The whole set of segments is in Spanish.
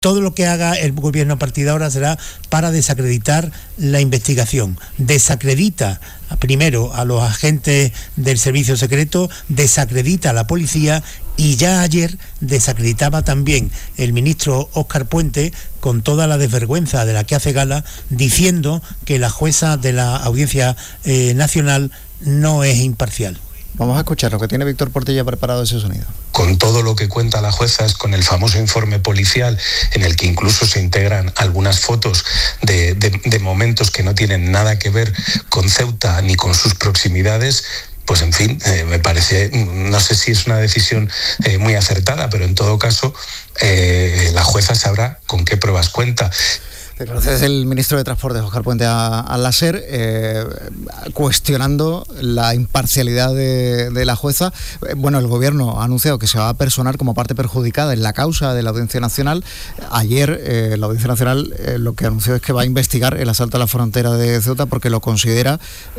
Todo lo que haga el gobierno a partir de ahora será para desacreditar la investigación. Desacredita primero a los agentes del servicio secreto, desacredita a la policía, y ya ayer desacreditaba también el ministro Óscar Puente con toda la desvergüenza de la que hace gala, diciendo que la jueza de la Audiencia Nacional no es imparcial. Vamos a escuchar lo que tiene Víctor Portilla preparado ese sonido. Con todo lo que cuenta la jueza, es con el famoso informe policial en el que incluso se integran algunas fotos de momentos que no tienen nada que ver con Ceuta ni con sus proximidades. Pues en fin, me parece, no sé si es una decisión muy acertada, pero en todo caso la jueza sabrá con qué pruebas cuenta. Entonces el ministro de Transportes, Óscar Puente, al láser, cuestionando la imparcialidad de la jueza. Bueno, el gobierno ha anunciado que se va a personar como parte perjudicada en la causa de la Audiencia Nacional. Ayer la Audiencia Nacional lo que anunció es que va a investigar el asalto a la frontera de Ceuta porque lo considera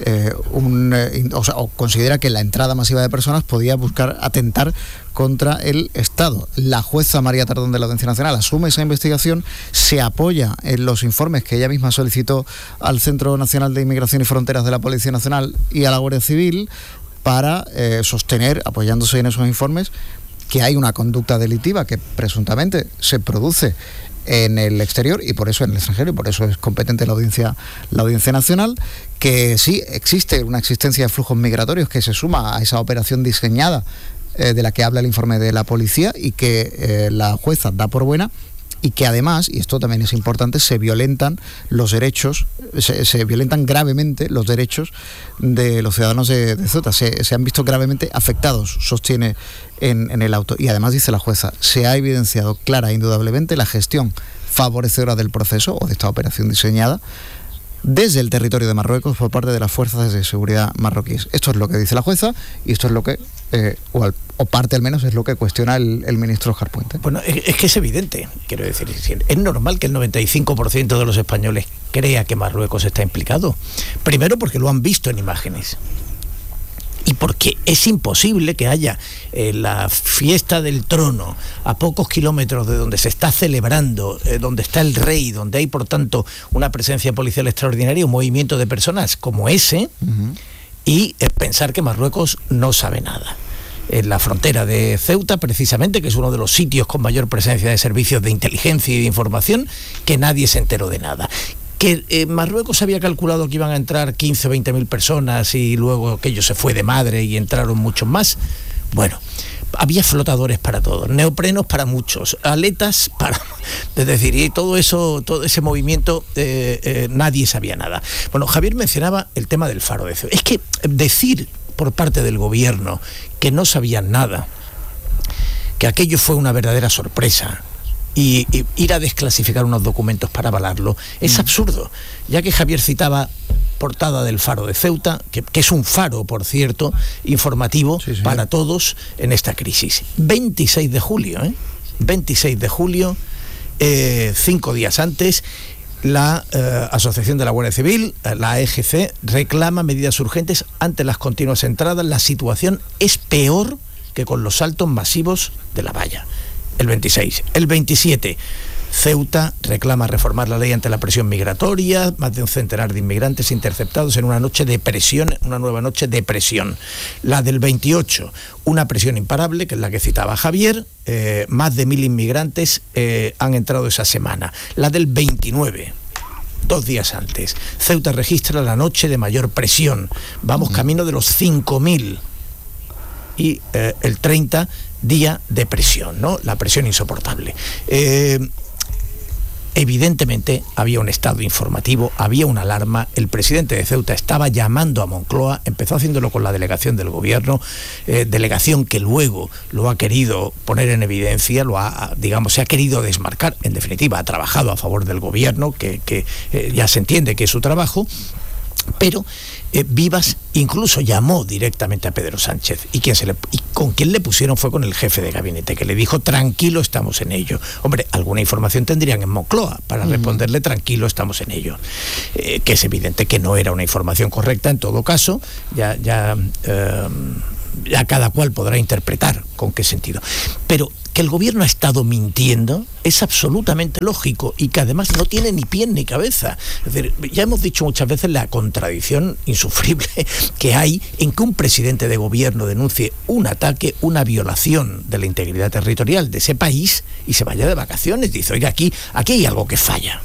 considera que la entrada masiva de personas podía buscar atentar contra el Estado. La jueza María Tardón de la Audiencia Nacional asume esa investigación, se apoya en los informes que ella misma solicitó al Centro Nacional de Inmigración y Fronteras de la Policía Nacional y a la Guardia Civil para sostener, apoyándose en esos informes, que hay una conducta delictiva que presuntamente se produce en el exterior y por eso en el extranjero, y por eso es competente la Audiencia Nacional, que sí existe una existencia de flujos migratorios que se suma a esa operación diseñada de la que habla el informe de la policía y que la jueza da por buena, y que además, y esto también es importante, se violentan los derechos, se violentan gravemente los derechos de los ciudadanos de Ceuta, se han visto gravemente afectados, sostiene en el auto. Y además dice la jueza, se ha evidenciado clara e indudablemente la gestión favorecedora del proceso o de esta operación diseñada desde el territorio de Marruecos por parte de las fuerzas de seguridad marroquíes. Esto es lo que dice la jueza y esto es lo que, o parte al menos, es lo que cuestiona el ministro Óscar Puente. Bueno, es que es evidente, quiero decir, es normal que el 95% de los españoles crea que Marruecos está implicado. Primero porque lo han visto en imágenes. Y porque es imposible que haya la fiesta del trono a pocos kilómetros de donde se está celebrando, donde está el rey, donde hay por tanto una presencia policial extraordinaria, un movimiento de personas como ese, y pensar que Marruecos no sabe nada. En la frontera de Ceuta, precisamente, que es uno de los sitios con mayor presencia de servicios de inteligencia y de información, que nadie se enteró de nada. Que Marruecos había calculado que iban a entrar 15 o 20 mil personas y luego aquello se fue de madre y entraron muchos más. Bueno, había flotadores para todos, neoprenos para muchos, aletas para... Es decir, y todo eso, todo ese movimiento, nadie sabía nada. Bueno, Javier mencionaba el tema del faro de Ceuta. Es que decir por parte del gobierno que no sabían nada, que aquello fue una verdadera sorpresa, y ir a desclasificar unos documentos para avalarlo, es absurdo, ya que Javier citaba portada del Faro de Ceuta, que es un faro, por cierto, informativo para todos en esta crisis. 26 de julio, 26 de julio, 5 días antes, la Asociación de la Guardia Civil, la AEGC, reclama medidas urgentes ante las continuas entradas. La situación es peor que con los saltos masivos de la valla. El 26. El 27, Ceuta reclama reformar la ley ante la presión migratoria, más de un centenar de inmigrantes interceptados en una noche de presión, una nueva noche de presión. La del 28, una presión imparable, que es la que citaba Javier, más de 1.000 inmigrantes han entrado esa semana. La del 29, 2 días antes, Ceuta registra la noche de mayor presión, vamos camino de los 5.000, y el 30, día de presión, ¿no? La presión insoportable. Evidentemente había un estado informativo, había una alarma, el presidente de Ceuta estaba llamando a Moncloa, empezó haciéndolo con la delegación del gobierno, delegación que luego lo ha querido poner en evidencia, se ha querido desmarcar, en definitiva ha trabajado a favor del gobierno, que ya se entiende que es su trabajo, pero Vivas incluso llamó directamente a Pedro Sánchez y con quien le pusieron fue con el jefe de gabinete, que le dijo tranquilo, estamos en ello. Hombre, alguna información tendrían en Moncloa para responderle tranquilo, estamos en ello, que es evidente que no era una información correcta. En todo caso, ya cada cual podrá interpretar con qué sentido. Pero que el gobierno ha estado mintiendo es absolutamente lógico y que además no tiene ni pie ni cabeza. Es decir, ya hemos dicho muchas veces la contradicción insufrible que hay en que un presidente de gobierno denuncie un ataque, una violación de la integridad territorial de ese país y se vaya de vacaciones. Dice, oiga, aquí hay algo que falla.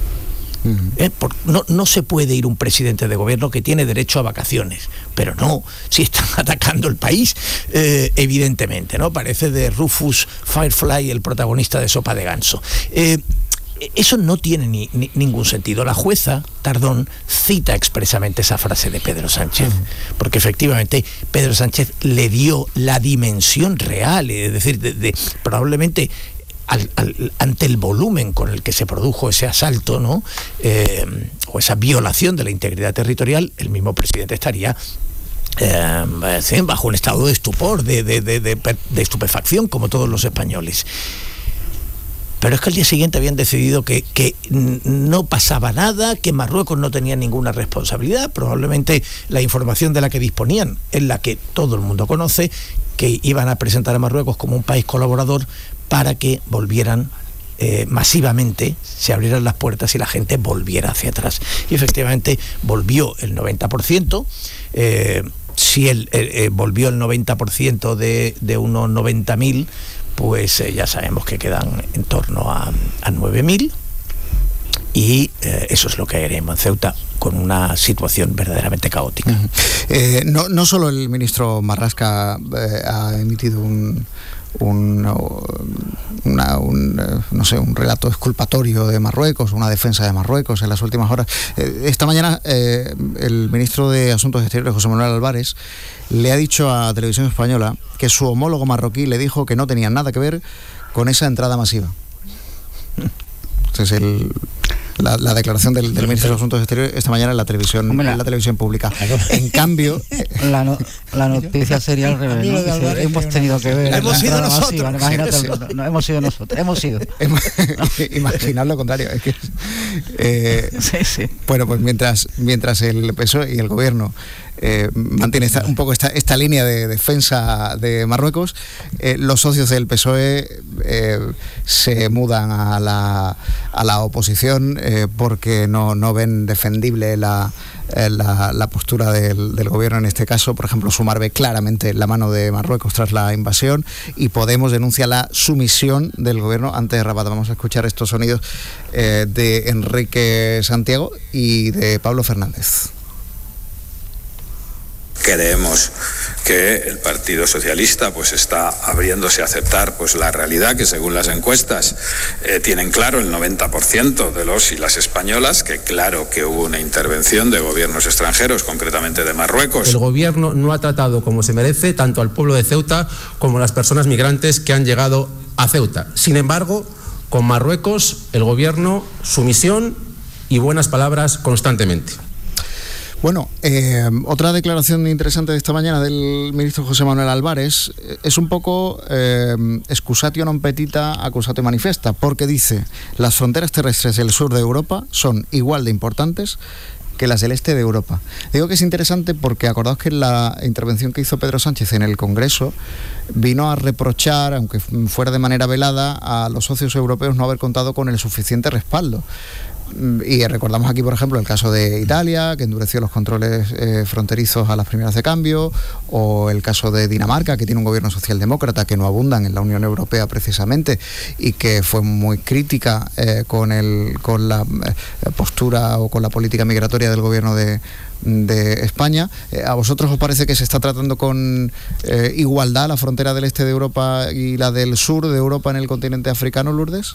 No se puede ir un presidente de gobierno que tiene derecho a vacaciones, pero no si están atacando el país, evidentemente, ¿no? Parece de Rufus Firefly, el protagonista de Sopa de Ganso. Eso no tiene ningún sentido. La jueza Tardón cita expresamente esa frase de Pedro Sánchez, porque efectivamente Pedro Sánchez le dio la dimensión real, es decir, probablemente ante el volumen con el que se produjo ese asalto, ¿no? O esa violación de la integridad territorial, el mismo presidente estaría bajo un estado de estupor, de estupefacción, como todos los españoles. Pero es que al día siguiente habían decidido que no pasaba nada, que Marruecos no tenía ninguna responsabilidad. Probablemente la información de la que disponían es la que todo el mundo conoce, que iban a presentar a Marruecos como un país colaborador para que volvieran masivamente, se abrieran las puertas y la gente volviera hacia atrás. Y efectivamente volvió el 90%. Si volvió el 90% de unos 90.000, pues ya sabemos que quedan en torno a 9.000. Y eso es lo que haremos en Ceuta, con una situación verdaderamente caótica. No solo el ministro Marlaska ha emitido un relato exculpatorio de Marruecos, una defensa de Marruecos en las últimas horas. Esta mañana el ministro de Asuntos Exteriores, José Manuel Álvarez, le ha dicho a Televisión Española que su homólogo marroquí le dijo que no tenía nada que ver con esa entrada masiva. Entonces la declaración del ministro de Asuntos Exteriores esta mañana en la televisión pública. En cambio, la noticia sería al revés, ¿no? Hemos tenido que ver. Hemos sido nosotros. Imagínate, no hemos sido nosotros. Hemos sido. Imaginar lo contrario. Es que, sí. Bueno, pues mientras el PSOE y el gobierno mantiene un poco esta línea de defensa de Marruecos, los socios del PSOE se mudan a la oposición porque no ven defendible la postura del gobierno en este caso. Por ejemplo, Sumar ve claramente la mano de Marruecos tras la invasión y Podemos denuncia la sumisión del gobierno ante Rabat. Vamos a escuchar estos sonidos de Enrique Santiago y de Pablo Fernández. Creemos que el Partido Socialista pues está abriéndose a aceptar pues la realidad que, según las encuestas, tienen claro el 90% de los y las españolas, que claro que hubo una intervención de gobiernos extranjeros, concretamente de Marruecos. El gobierno no ha tratado como se merece tanto al pueblo de Ceuta como a las personas migrantes que han llegado a Ceuta. Sin embargo, con Marruecos, el gobierno, sumisión y buenas palabras constantemente. Bueno, otra declaración interesante de esta mañana del ministro José Manuel Álvarez es un poco excusatio non petita, accusatio manifesta, porque dice: las fronteras terrestres del sur de Europa son igual de importantes que las del este de Europa. Digo que es interesante porque acordaos que en la intervención que hizo Pedro Sánchez en el Congreso vino a reprochar, aunque fuera de manera velada, a los socios europeos no haber contado con el suficiente respaldo. Y recordamos aquí, por ejemplo, el caso de Italia, que endureció los controles fronterizos a las primeras de cambio, o el caso de Dinamarca, que tiene un gobierno socialdemócrata, que no abundan en la Unión Europea precisamente, y que fue muy crítica con la postura o con la política migratoria del gobierno de España. ¿A vosotros os parece que se está tratando con igualdad la frontera del este de Europa y la del sur de Europa en el continente africano, Lourdes?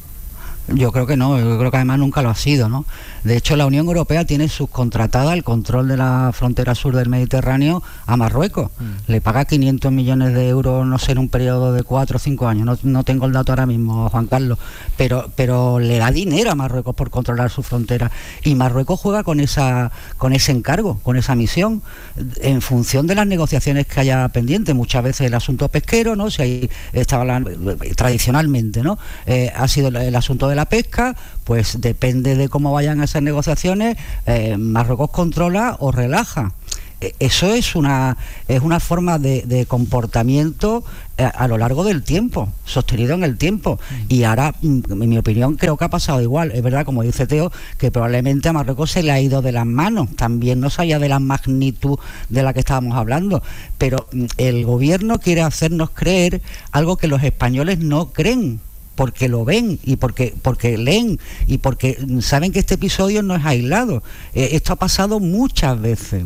Yo creo que no, yo creo que además nunca lo ha sido, ¿no? De hecho, la Unión Europea tiene subcontratada el control de la frontera sur del Mediterráneo a Marruecos. Le paga 500 millones de euros, no sé, en un periodo de 4 o 5 años. No tengo el dato ahora mismo, Juan Carlos, pero le da dinero a Marruecos por controlar su frontera. Y Marruecos juega con ese encargo, con esa misión, en función de las negociaciones que haya pendientes. Muchas veces el asunto pesquero, ¿no? Si ahí estaba tradicionalmente, ¿no? Ha sido el asunto de la pesca, pues depende de cómo vayan esas negociaciones, Marruecos controla o relaja. eso es una forma de comportamiento a lo largo del tiempo, sostenido en el tiempo. Y ahora, en mi opinión, creo que ha pasado igual. Es verdad, como dice Teo, que probablemente a Marruecos se le ha ido de las manos. También no sabía de la magnitud de la que estábamos hablando. Pero el gobierno quiere hacernos creer algo que los españoles no creen, porque lo ven y porque leen y porque saben que este episodio no es aislado. Esto ha pasado muchas veces,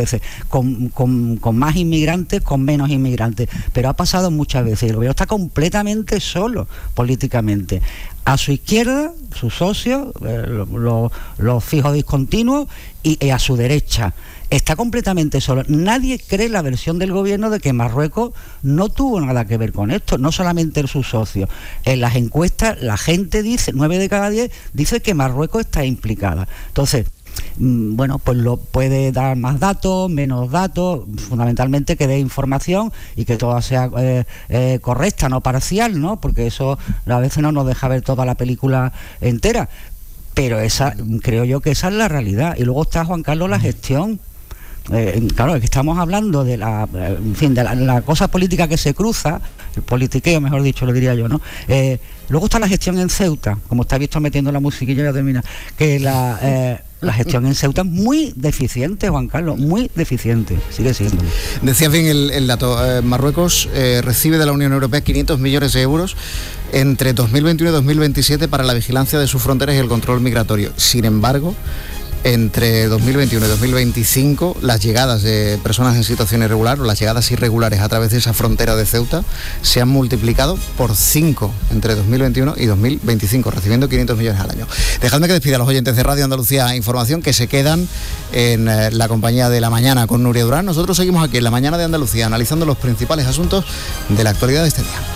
con más inmigrantes, con menos inmigrantes, pero ha pasado muchas veces. El gobierno está completamente solo políticamente. A su izquierda, sus socios, los fijos discontinuos, y a su derecha. Está completamente solo. Nadie cree la versión del gobierno de que Marruecos no tuvo nada que ver con esto, no solamente sus socios. En las encuestas la gente dice, 9 de cada 10 dice que Marruecos está implicada. Entonces, bueno, pues lo puede dar más datos, menos datos, fundamentalmente que dé información y que toda sea correcta, no parcial, ¿no? Porque eso a veces no nos deja ver toda la película entera. Pero creo yo que esa es la realidad. Y luego está, Juan Carlos, la gestión. Claro, es que estamos hablando de la cosa política que se cruza, el politiqueo, mejor dicho, lo diría yo, ¿no? Luego está la gestión en Ceuta, como está visto metiendo la musiquilla, ya termina, que la gestión en Ceuta es muy deficiente, Juan Carlos, muy deficiente, sigue siendo. Decía bien el dato, Marruecos recibe de la Unión Europea 500 millones de euros entre 2021 y 2027 para la vigilancia de sus fronteras y el control migratorio. Sin embargo, entre 2021 y 2025, las llegadas de personas en situación irregular o las llegadas irregulares a través de esa frontera de Ceuta se han multiplicado por 5 entre 2021 y 2025, recibiendo 500 millones al año. Dejadme que despida a los oyentes de Radio Andalucía Información, que se quedan en la compañía de La Mañana con Nuria Durán. Nosotros seguimos aquí en La Mañana de Andalucía, analizando los principales asuntos de la actualidad de este día.